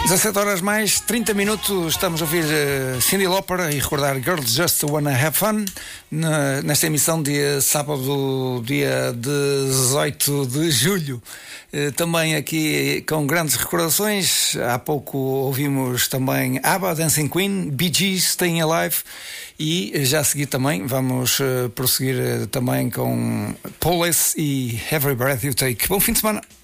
17 horas mais 30 minutos, estamos a ouvir Cyndi Lauper e recordar Girls Just Wanna Have Fun nesta emissão de sábado, dia 18 de julho. Também aqui com grandes recordações. Há pouco ouvimos também ABBA, Dancing Queen, Bee Gees, Staying Alive, e já a seguir também vamos prosseguir também com Police e Every Breath You Take. Bom fim de semana.